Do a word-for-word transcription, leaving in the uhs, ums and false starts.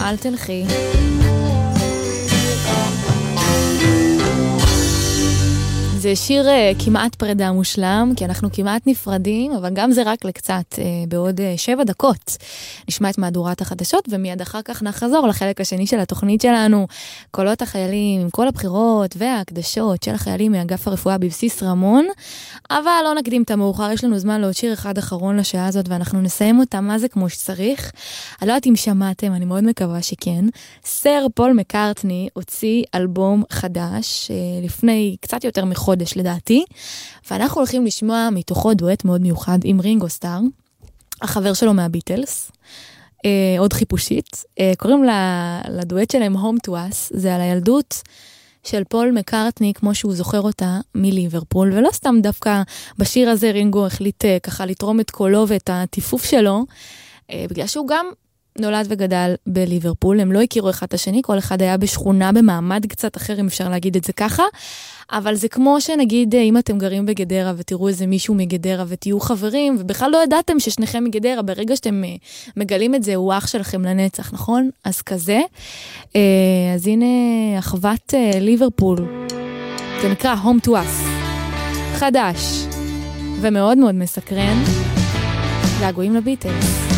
אל תלכי. זה שיר uh, כמעט פרידה מושלם, כי אנחנו כמעט נפרדים, אבל גם זה רק לקצת, uh, בעוד uh, שבע דקות. נשמע את מהדורת החדשות, ומיד אחר כך נחזור לחלק השני של התוכנית שלנו, קולות החיילים, עם כל הבחירות וההקדשות של החיילים מאגף הרפואה בבסיס רמון, אבל לא נקדים את המאוחר, יש לנו זמן לעוד שיר אחד אחרון לשעה הזאת, ואנחנו נסיים אותה מה זה כמו שצריך. אני לא יודעת אם שמעתם, אני מאוד מקווה שכן. סר פול מקארטני הוציא אלבום חדש, uh, לפני קצת יותר מחודש, חודש לדעתי, ואנחנו הולכים לשמוע מתוכו דואט מאוד מיוחד עם רינגו סטאר, החבר שלו מהביטלס, אה, עוד חיפושית, אה, קוראים לה, לדואט שלהם Home to Us, זה על הילדות של פול מקארטני, כמו שהוא זוכר אותה מליברפול, ולא סתם דווקא בשיר הזה רינגו החליט אה, ככה לתרום את קולו ואת הטיפוף שלו, אה, בגלל שהוא גם נולד וגדל בליברפול, הם לא הכירו אחד את השני, כל אחד היה בשכונה במעמד קצת אחר, אם אפשר להגיד את זה ככה, אבל זה כמו שנגיד, אם אתם גרים בגדרה ותראו איזה מישהו מגדרה ותהיו חברים, ובכלל לא ידעתם ששניכם מגדרה, ברגע שאתם מגלים את זה, הוא אח שלכם לנצח, נכון? אז כזה. אז הנה, אחוות ליברפול, זה נקרא Home to Us, חדש, ומאוד מאוד מסקרן, געגועים לביטלס.